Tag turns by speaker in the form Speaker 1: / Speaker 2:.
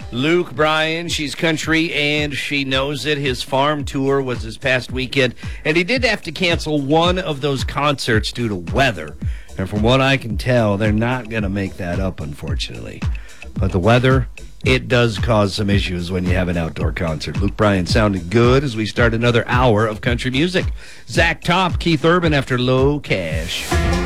Speaker 1: Luke Bryan, she's country and she knows it. His farm tour was this past weekend, and he did have to cancel one of those concerts due to weather. And from what I can tell, they're not going to make that up, unfortunately. But the weather, it does cause some issues when you have an outdoor concert. Luke Bryan sounded good as we start another hour of country music. Zach Top, Keith Urban after Low Cash.